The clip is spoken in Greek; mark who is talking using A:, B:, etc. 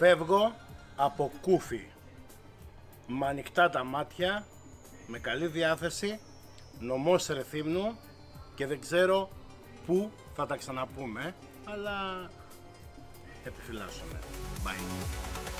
A: Φεύγω από Κούφι με ανοιχτά τα μάτια, με καλή διάθεση, νομός Ρεθύμνου και δεν ξέρω πού θα τα ξαναπούμε, αλλά επιφυλάσσομαι. Bye.